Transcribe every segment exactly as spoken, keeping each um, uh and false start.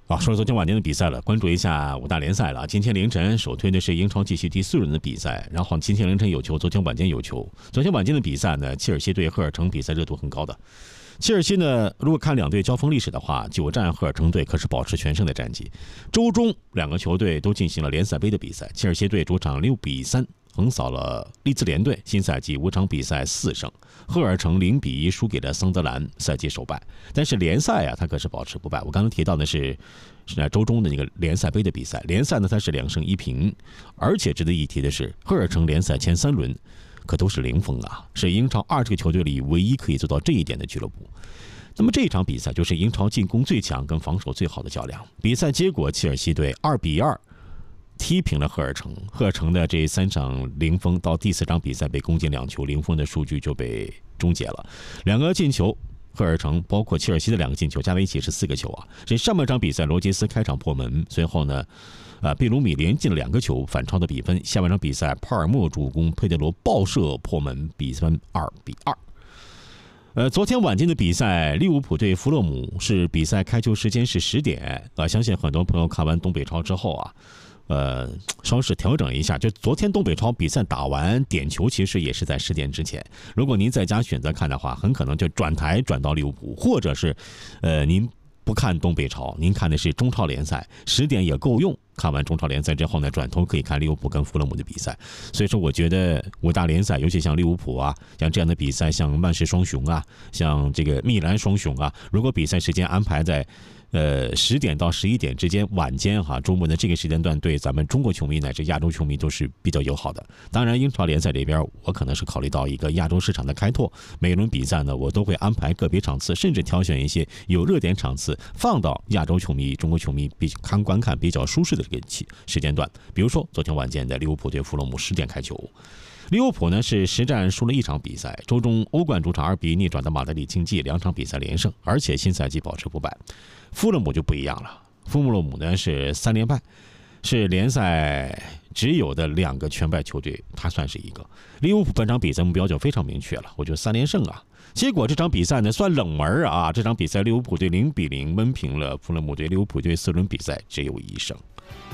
好，说昨天晚间的比赛了，关注一下五大联赛了。今天凌晨首推的是英超继续第四轮的比赛，然后今天凌晨有球，昨天晚间有球。昨天晚间的比赛呢，切尔西对赫尔城比赛热度很高的。切尔西呢，如果看两队交锋历史的话，久战赫尔城队可是保持全胜的战绩。周中两个球队都进行了联赛杯的比赛，切尔西队主场六比三横扫了利兹联队，新赛季五场比赛四胜。赫尔城零比一输给了桑德兰，赛季首败。但是联赛啊，他可是保持不败。我刚刚提到的是是在周中的那个联赛杯的比赛，联赛呢它是两胜一平，而且值得一提的是，赫尔城联赛前三轮可都是零封啊，是英超二十个球队里唯一可以做到这一点的俱乐部。那么这场比赛就是英超进攻最强跟防守最好的较量。比赛结果，切尔西队二比二踢平了赫尔城，赫尔城的这三场零封到第四场比赛被攻进两球，零封的数据就被终结了。两个进球，赫尔城包括切尔西的两个进球加在一起是四个球啊。这上半场比赛罗杰斯开场破门，随后呢，啊贝鲁米连进了两个球反超的比分。下半场比赛帕尔默主攻，佩德罗爆射破门，比分二比二。呃，昨天晚间的比赛，利物浦对弗勒姆是比赛开球时间是十点啊，相信很多朋友看完东北超之后啊。呃，稍事调整一下，就昨天东北超比赛打完，点球其实也是在十点之前。如果您在家选择看的话，很可能就转台转到利物浦，或者是，呃，您不看东北超，您看的是中超联赛，十点也够用。看完中超联赛之后呢，转头可以看利物浦跟弗勒姆的比赛。所以说，我觉得五大联赛，尤其像利物浦啊，像这样的比赛，像曼市双雄啊，像这个米兰双雄啊，如果比赛时间安排在呃，十点到十一点之间，晚间哈，周末的这个时间段，对咱们中国球迷乃至亚洲球迷都是比较友好的。当然，英超联赛这边，我可能是考虑到一个亚洲市场的开拓，每一轮比赛呢，我都会安排个别场次，甚至挑选一些有热点场次，放到亚洲球迷、中国球迷比看观看比较舒适的这个时间段。比如说，昨天晚间的利物浦对弗洛姆十点开球。利物浦呢是实战输了一场比赛，周中欧冠主场二比一逆转的马德里竞技，两场比赛连胜，而且新赛季保持不败。富勒姆就不一样了，富勒姆呢是三连败，是联赛只有的两个全败球队，他算是一个。利物浦本场比赛目标就非常明确了，我觉得三连胜啊。结果这场比赛呢算冷门啊，这场比赛利物浦队零比零闷平了富勒姆队，利物浦队四轮比赛只有一胜。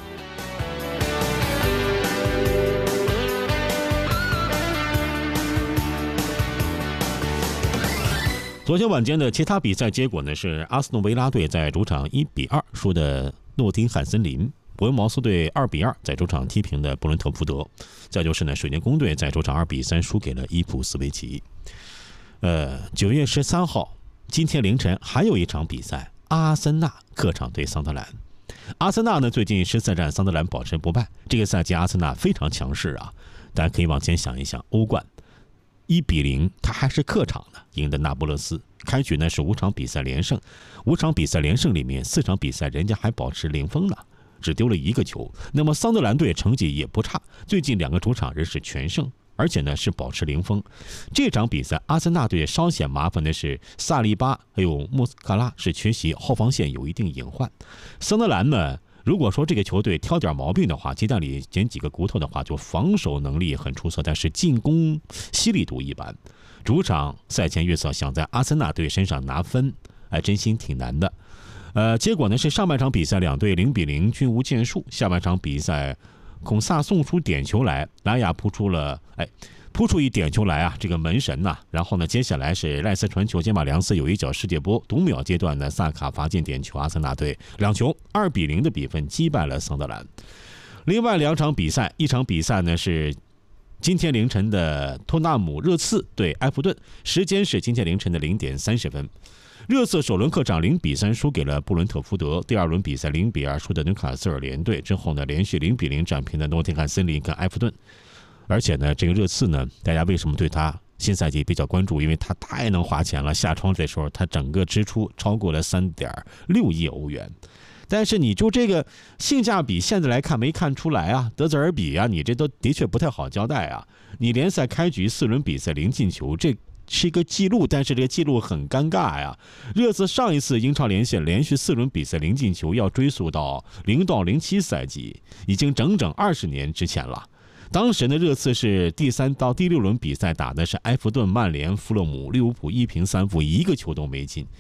昨天晚间的其他比赛结果呢是阿斯顿维拉队在主场一比二输的诺丁汉森林，伯恩茅斯队二比二在主场踢平的布伦特福德，再就是呢水晶宫队在主场二比三输给了伊普斯维奇。呃，九月十三号，今天凌晨还有一场比赛，阿森纳客场对桑德兰。阿森纳呢最近十四战桑德兰保持不败，这个赛季阿森纳非常强势啊，大家可以往前想一想，欧冠一比零，他还是客场的赢的那不勒斯。开局呢是五场比赛连胜，五场比赛连胜里面四场比赛人家还保持零封呢，只丢了一个球。那么桑德兰队成绩也不差，最近两个主场仍是全胜，而且呢是保持零封。这场比赛阿森纳队稍显麻烦的是萨利巴还有穆斯卡拉是缺席，后防线有一定隐患。桑德兰呢，如果说这个球队挑点毛病的话，鸡蛋里捡几个骨头的话，就防守能力很出色，但是进攻犀利度一般。主场赛前预测想在阿森纳队身上拿分，哎，真心挺难的。呃，结果呢是上半场比赛两队零比零均无建树，下半场比赛孔萨送出点球来，莱亚扑出了，哎。扑出一点球来啊，这个门神呐、啊！然后呢，接下来是赖斯传球，杰马良斯有一脚世界波，读秒阶段呢，萨卡罚进点球，阿森纳队两球二比零的比分击败了桑德兰。另外两场比赛，一场比赛呢是今天凌晨的托纳姆热刺对埃弗顿，时间是今天凌晨的零点三十分。热刺首轮客场零比三输给了布伦特福德，第二轮比赛零比二输的纽卡斯尔联队之后呢，连续零比零战平的诺丁汉森林跟埃弗顿。而且呢，这个热刺呢，大家为什么对他新赛季比较关注？因为他太能花钱了，下窗的时候他整个支出超过了三点六亿欧元。但是你就这个性价比，现在来看没看出来啊？德泽尔比啊，你这都的确不太好交代啊！你联赛开局四轮比赛零进球，这是一个记录，但是这个记录很尴尬呀。热刺上一次英超连线连续四轮比赛零进球，要追溯到零到零七赛季，已经整整二十年之前了。当时呢，热刺是第三到第六轮比赛打的是埃弗顿、曼联、富勒姆、利物浦一平三负，一个球都没进。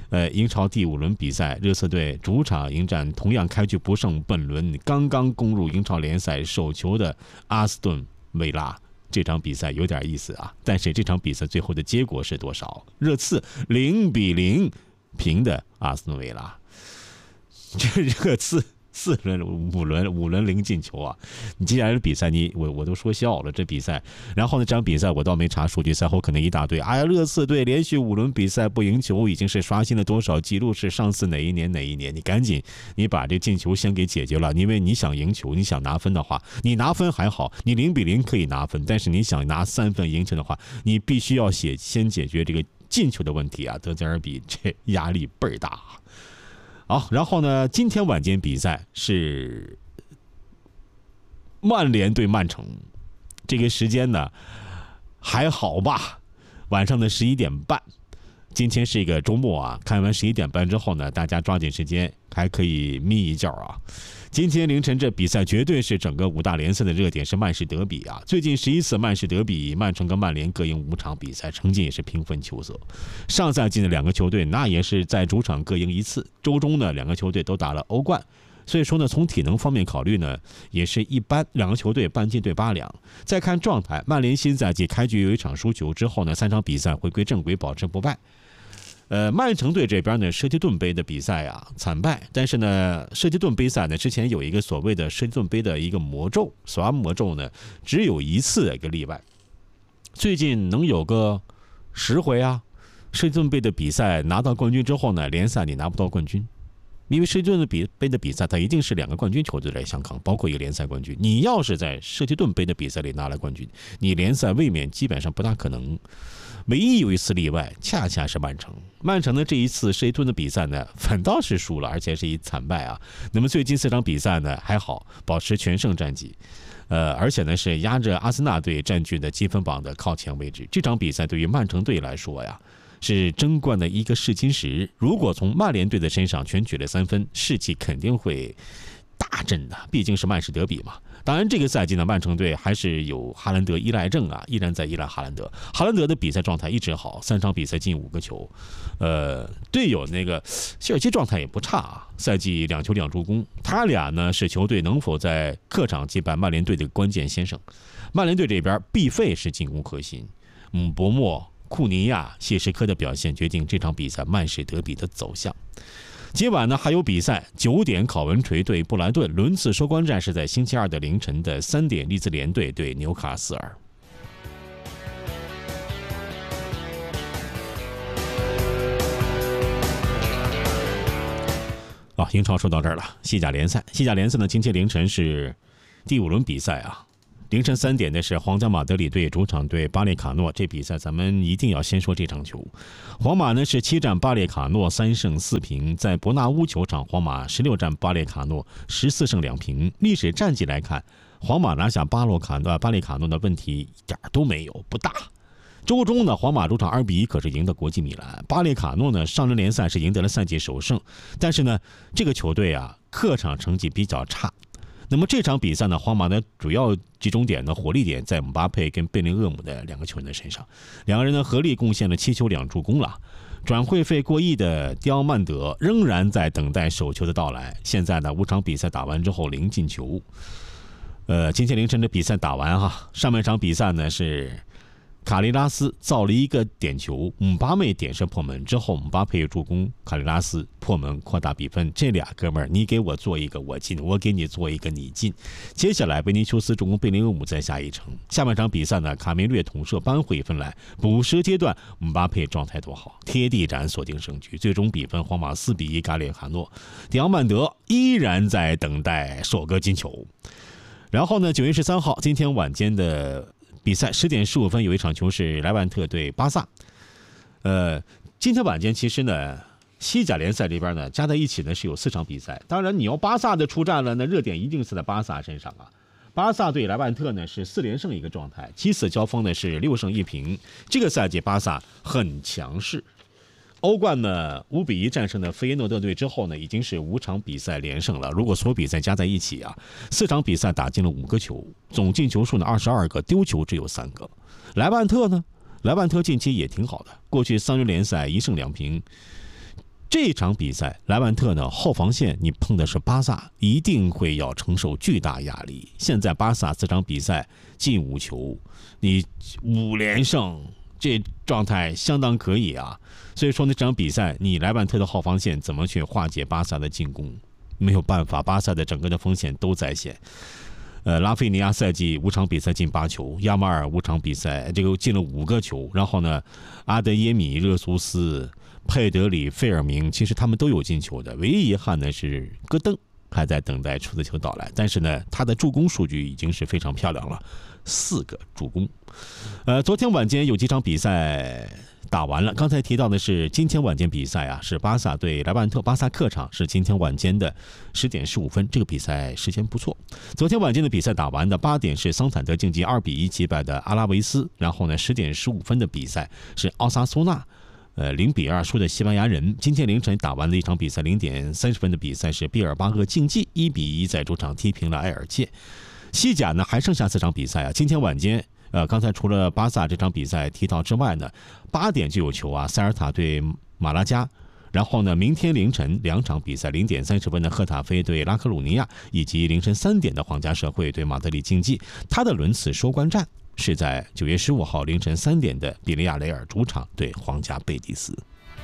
呃，英超第五轮比赛，热刺队主场迎战同样开局不胜，本轮刚刚攻入英超联赛首球的阿斯顿维拉。这场比赛有点意思啊，但是这场比赛最后的结果是多少？热刺零比零平的阿斯顿维拉。这热刺四轮五轮五轮零进球啊！你接下来的比赛你我我都说笑了，这比赛。然后呢，这场比赛我倒没查数据，赛后可能一大堆。哎呀，热刺队连续五轮比赛不赢球，已经是刷新了多少记录？是上次哪一年哪一年？你赶紧你把这进球先给解决了，因为你想赢球，你想拿分的话，你拿分还好，你零比零可以拿分，但是你想拿三分赢球的话，你必须要写先解决这个进球的问题啊！德泽尔比这压力倍儿大。好，然后呢，今天晚间比赛是曼联对曼城，这个时间呢还好吧，晚上的十一点半。今天是一个周末啊，看完十一点半之后呢，大家抓紧时间还可以眯一觉啊。今天凌晨这比赛绝对是整个五大联赛的热点，是曼市德比啊。最近十一次曼市德比，曼城跟曼联各赢五场比赛，成绩也是平分秋色。上赛季的两个球队那也是在主场各赢一次，周中呢两个球队都打了欧冠。所以说呢，从体能方面考虑呢，也是一般，两个球队半斤对八两。再看状态，曼联新赛季开局有一场输球之后呢，三场比赛回归正轨，保持不败。呃，曼城队这边呢，舍提顿杯的比赛啊惨败，但是呢，舍提顿杯赛呢之前有一个所谓的舍提顿杯的一个魔咒，耍魔咒呢只有一次的一个例外，最近能有个十回啊，舍提顿杯的比赛拿到冠军之后呢，联赛你拿不到冠军。因为舍提顿比杯的比赛，它一定是两个冠军球队来相抗，包括一个联赛冠军。你要是在舍提顿杯的比赛里拿了冠军，你联赛卫冕基本上不大可能。唯一有一次例外，恰恰是曼城。曼城的这一次舍提顿的比赛呢，反倒是输了，而且是以惨败啊。那么最近四场比赛呢，还好保持全胜战绩，呃，而且呢是压着阿森纳队占据的积分榜的靠前位置。这场比赛对于曼城队来说呀，是争冠的一个试金石。如果从曼联队的身上全取了三分，士气肯定会大振的，毕竟是曼市德比嘛。当然，这个赛季呢，曼城队还是有哈兰德依赖症啊，依然在依赖哈兰德。哈兰德的比赛状态一直好，三场比赛进五个球。呃，队友那个希尔基状态也不差啊，赛季两球两助攻。他俩呢是球队能否在客场击败曼联队的关键先生。曼联队这边毕费是进攻核心，嗯，博莫、库尼亚、谢什科的表现决定这场比赛曼市德比的走向。今晚呢还有比赛，九点考文垂对布莱顿，轮次收官战是在星期二的凌晨的三点，利兹联队对纽卡斯尔。啊，英超说到这儿了，西甲联赛，西甲联赛呢今天凌晨是第五轮比赛啊。凌晨三点的是皇家马德里队主场对巴列卡诺，这比赛咱们一定要先说这场球。皇马呢是七战巴列卡诺三胜四平，在伯纳乌球场，皇马十六战巴列卡诺十四胜两平。历史战绩来看，皇马拿下巴洛卡诺巴列卡诺的问题一点都没有，不大。周中呢，皇马主场二比一可是赢得国际米兰。巴列卡诺呢上轮联赛是赢得了赛季首胜，但是呢这个球队啊客场成绩比较差。那么这场比赛呢，皇马的主要集中点呢，火力点在姆巴佩跟贝林厄姆的两个球员的身上，两个人呢合力贡献了七球两助攻了。转会费过亿的迪奥曼德仍然在等待首球的到来。现在呢，五场比赛打完之后零进球。呃，今天凌晨的比赛打完哈，上半场比赛呢是卡利拉斯造了一个点球，姆巴佩点射破门之后，姆巴佩助攻，卡利拉斯破门扩大比分。这俩哥们儿，你给我做一个我进，我给你做一个你进。接下来维尼修斯助攻贝林厄姆再下一城。下半场比赛呢，卡梅略捅射扳回一分来。补时阶段，姆巴佩状态多好，贴地斩锁定胜局。最终比分皇马四比一嘎列卡诺。迪奥曼德依然在等待首个进球。然后呢，九月十三号今天晚间的比赛十点十五分有一场球是莱万特对巴萨。呃，今天晚间其实呢，西甲联赛这边呢加在一起呢是有四场比赛。当然，你要巴萨的出战了，那热点一定是在巴萨身上啊。巴萨对莱万特呢是四连胜一个状态，七次交锋呢是六胜一平。这个赛季巴萨很强势。欧冠呢五比一战胜了费耶诺德队之后呢，已经是五场比赛连胜了。如果所有比赛加在一起啊，四场比赛打进了五个球，总进球数呢二十二个，丢球只有三个。莱万特呢，莱万特近期也挺好的，过去三轮联赛一胜两平， 这场比赛，莱万特呢后防线你碰的是巴萨，一定会要承受巨大压力。现在巴萨四场比赛进五球，你五连胜，这状态相当可以啊。所以说呢，这场比赛你莱万特的后防线怎么去化解巴萨的进攻？没有办法，巴萨的整个的风险都在线。呃，拉菲尼亚赛季五场比赛进八球，亚马尔五场比赛这个进了五个球，然后呢，阿德耶米、热苏斯、佩德里、费尔明，其实他们都有进球的，唯一遗憾的是戈登还在等待出子球到来，但是呢，他的助攻数据已经是非常漂亮了，四个助攻。呃，昨天晚间有几场比赛打完了，刚才提到的是今天晚间比赛啊，是巴萨对莱万特，巴萨客场是今天晚间的十点十五分，这个比赛时间不错。昨天晚间的比赛打完的八点是桑坦德竞技二比一击败的阿拉维斯，然后呢十点十五分的比赛是奥萨苏纳。呃，零比二输的西班牙人。今天凌晨打完的一场比赛，零点三十分的比赛是毕尔巴鄂竞技一比一在主场踢平了埃尔切。西甲呢还剩下四场比赛啊，今天晚间。呃，刚才除了巴萨这场比赛提到之外呢，八点就有球啊，塞尔塔对马拉加，然后呢，明天凌晨两场比赛，零点三十分的赫塔菲对拉科鲁尼亚，以及凌晨三点的皇家社会对马德里竞技，他的轮次收官战是在九月十五号凌晨三点的比利亚雷尔主场对皇家贝蒂斯。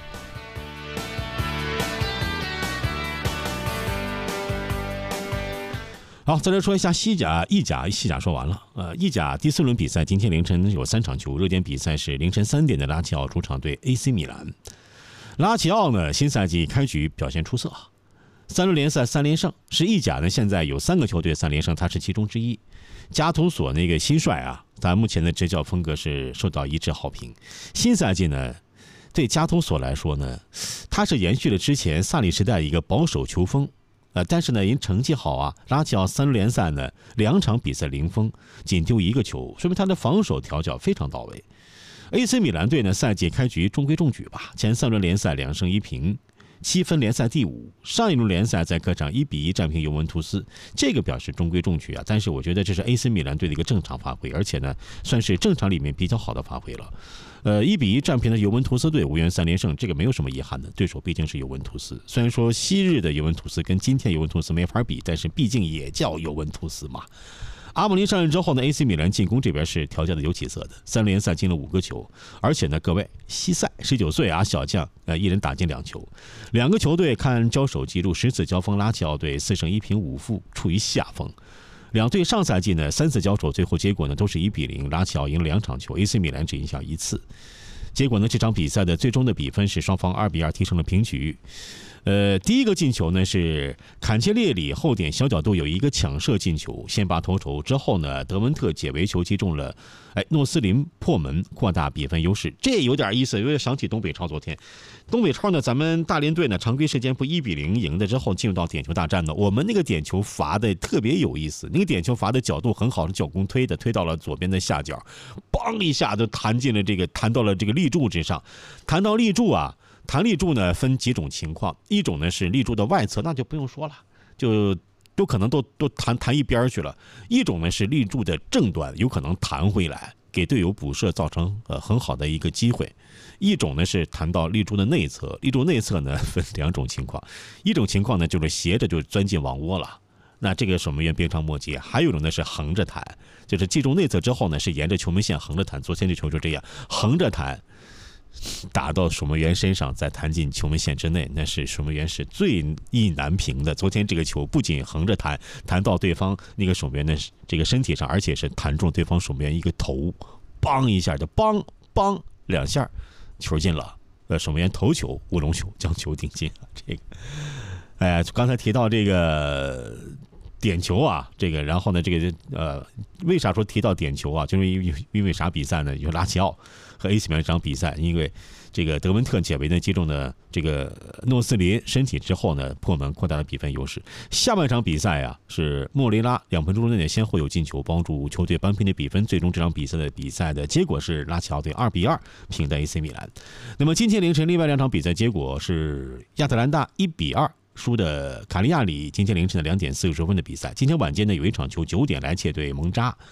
好，再来说一下西甲、意甲。西甲说完了，呃，意甲第四轮比赛今天凌晨有三场球，热点比赛是凌晨三点的拉齐奥主场对 A C 米兰。拉齐奥呢，新赛季开局表现出色，三轮联赛三连胜，是意甲呢现在有三个球队三连胜，他是其中之一。加图索那个新帅啊，他目前的执教风格是受到一致好评。新赛季呢，对加图索来说呢，他是延续了之前萨里时代一个保守球风。呃，但是呢，因成绩好啊，拉齐奥三轮联赛呢两场比赛零封，仅丢一个球，说明他的防守调教非常到位。A C 米兰队呢赛季开局中规中矩吧，前三轮联赛两胜一平，七分联赛第五。上一轮联赛在客场一比一战平尤文图斯，这个表示中规中矩啊。但是我觉得这是 A C 米兰队的一个正常发挥，而且呢算是正常里面比较好的发挥了。呃，一比一战平的尤文图斯队无缘三连胜，这个没有什么遗憾的。对手毕竟是尤文图斯，虽然说昔日的尤文图斯跟今天尤文图斯没法比，但是毕竟也叫尤文图斯嘛。阿姆林上任之后呢 ，A C 米兰进攻这边是调教的有起色的，三联赛进了五个球，而且呢，各位西塞十九岁啊，小将，呃，一人打进两球，两个球队看交手记录，十次交锋，拉齐奥队四胜一平五负，处于下风。两队上赛季呢三次交手，最后结果呢都是一比零，拉齐奥赢了两场球 ，A C 米兰只赢下一次。结果呢，这场比赛的最终的比分是双方二比二踢成了平局。呃，第一个进球呢是坎切列里后点小角度有一个抢射进球，先拔头筹，之后呢德文特解围球击中了，哎，诺斯林破门扩大比分优势，这有点意思，有点想起东北超昨天。东北超呢，咱们大连队呢常规时间不一比零赢的之后进入到点球大战呢，我们那个点球罚的特别有意思，那个点球罚的角度很好，是脚弓推的，推到了左边的下角，梆一下就弹进了这个弹到了这个立柱之上，弹到立柱啊。弹立柱呢分几种情况，一种呢是立柱的外侧，那就不用说了，就都可能都都弹弹一边去了；一种呢是立柱的正端，有可能弹回来，给队友补射造成呃很好的一个机会；一种呢是弹到立柱的内侧，立柱内侧呢分两种情况，一种情况呢就是斜着就钻进网窝了。那这个守门员鞭长莫及，还有一种呢是横着弹，就是击中内侧之后呢是沿着球门线横着弹，昨天这球就这样横着弹。打到守门员身上，再弹进球门线之内，那是守门员是最意难平的。昨天这个球不仅横着弹，弹到对方那个守门员的这个身体上，而且是弹中对方守门员一个头，梆一下就梆梆两下，球进了。呃，守门员头球乌龙球将球顶进了。这个，哎，刚才提到这个点球啊，这个，然后呢，这个呃，为啥说提到点球啊？就是因为因为啥比赛呢？有拉齐奥和 A C 米兰这场比赛，因为这个德文特解围呢击中了这个诺斯林身体之后呢，破门扩大了比分优势。下半场比赛啊，是莫雷拉两分钟之内先后有进球，帮助球队扳平的比分。最终这场比赛的比赛的结果是拉齐奥队二比二平的 A C 米兰。那么今天凌晨另外两场比赛结果是亚特兰大一比二。输的卡利亚里，今天凌晨的两点四十分的比赛。今天晚间呢有一场球，九点莱切对蒙扎。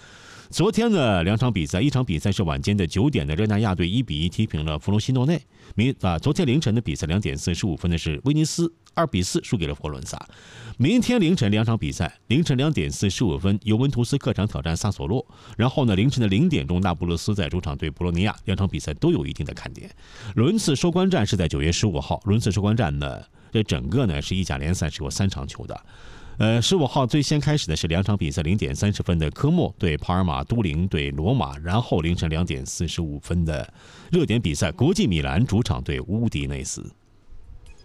昨天呢，两场比赛，一场比赛是晚间的九点的热那亚队一比一踢平了弗罗西诺内。明啊，昨天凌晨的比赛两点四十五分的是威尼斯二比四输给了佛罗伦萨。明天凌晨两场比赛，凌晨两点四十五分，尤文图斯客场挑战萨索洛。然后呢，凌晨的零点钟，那不勒斯在主场对博洛尼亚。两场比赛都有一定的看点。轮次收官战是在九月十五号，轮次收官战呢，这整个呢是意甲联赛是有三场球的。呃，十五号最先开始的是两场比赛，零点三十分的科莫对帕尔马，都灵对罗马，然后凌晨两点四十五分的热点比赛，国际米兰主场对乌迪内斯。